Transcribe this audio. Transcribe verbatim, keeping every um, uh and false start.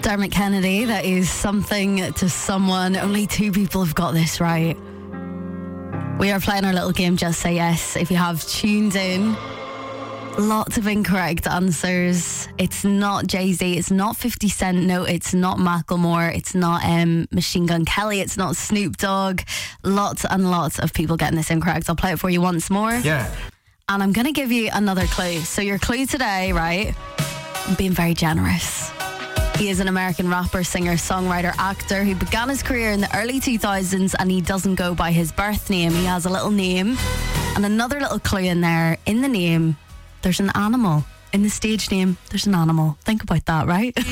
Dermot Kennedy, that is Something to Someone. Only two people have got this right. We are playing our little game, Just Say Yes. If you have tuned in, lots of incorrect answers. It's not Jay-Z, it's not fifty Cent, no, it's not Macklemore, it's not um, Machine Gun Kelly, it's not Snoop Dogg. Lots and lots of people getting this incorrect. I'll play it for you once more. Yeah. And I'm going to give you another clue. So your clue today, right? I'm being very generous. He is an American rapper, singer, songwriter, actor who began his career in the early two thousands, and he doesn't go by his birth name. He has a little name. And another little clue in there, in the name, there's an animal. In the stage name, there's an animal. Think about that, right?